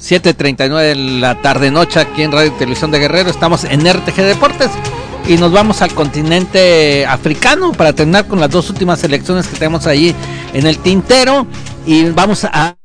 7:39 de la tarde-noche aquí en Radio y Televisión de Guerrero. Estamos en RTG Deportes y nos vamos al continente africano para terminar con las dos últimas selecciones que tenemos ahí en el tintero. Y vamos a